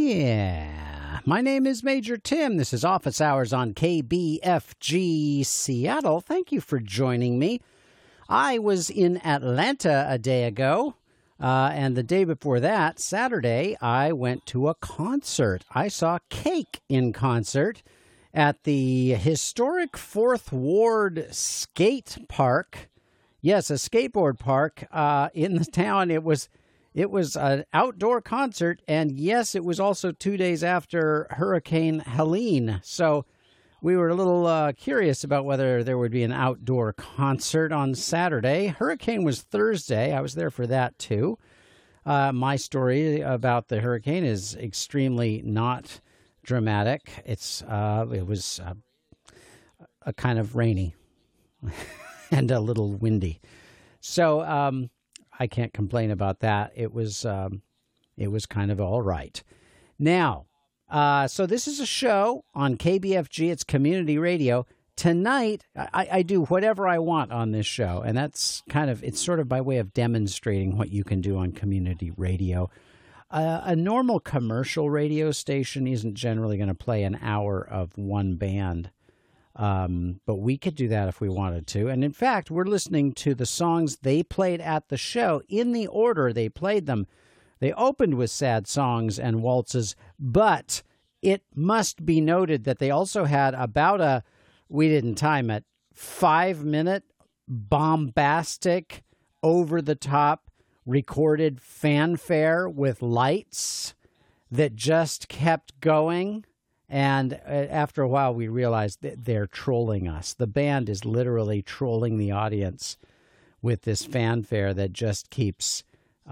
Yeah. My name is Major Tim. This is Office Hours on KBFG Seattle. Thank you for joining me. I was in Atlanta a day ago, and the day before that, Saturday, I went to a concert. I saw Cake in concert at the historic Fourth Ward Skate Park. Yes, a skateboard park in the town. It was an outdoor concert, and yes, it was also 2 days after Hurricane Helene. So we were a little curious about whether there would be an outdoor concert on Saturday. Hurricane was Thursday. I was there for that, too. My story about the hurricane is extremely not dramatic. It was a kind of rainy and a little windy. So I can't complain about that. It was kind of all right. Now, so this is a show on KBFG. It's community radio. Tonight, I do whatever I want on this show, and it's sort of by way of demonstrating what you can do on community radio. A normal commercial radio station isn't generally going to play an hour of one band, but we could do that if we wanted to. And in fact, we're listening to the songs they played at the show in the order they played them. They opened with sad songs and waltzes, but it must be noted that they also had about we didn't time it, 5-minute bombastic, over-the-top recorded fanfare with lights that just kept going. And after a while, we realized that they're trolling us. The band is literally trolling the audience with this fanfare that just keeps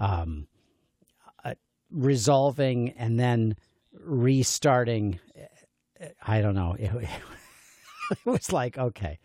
resolving and then restarting. I don't know. It was like, okay,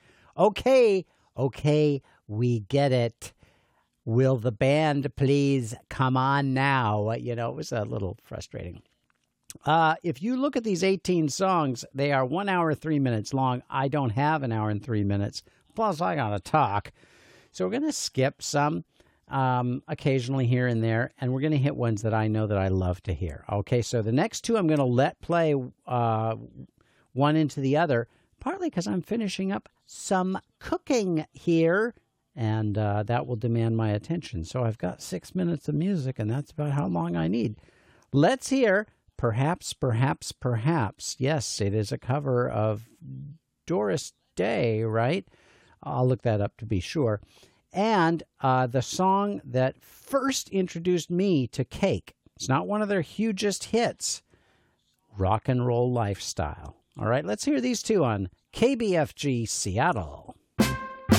we get it. Will the band please come on now? It was a little frustrating. If you look at these 18 songs, they are 1 hour, 3 minutes long. I don't have an hour and 3 minutes. Plus, I got to talk. So we're going to skip some occasionally here and there, and we're going to hit ones that I know that I love to hear. Okay, so the next two I'm going to let play one into the other, partly because I'm finishing up some cooking here, and that will demand my attention. So I've got 6 minutes of music, and that's about how long I need. Let's hear Perhaps, Perhaps, Perhaps. Yes, it is a cover of Doris Day, right? I'll look that up to be sure. And the song that first introduced me to Cake. It's not one of their hugest hits. Rock and Roll Lifestyle. All right, let's hear these two on KBFG Seattle.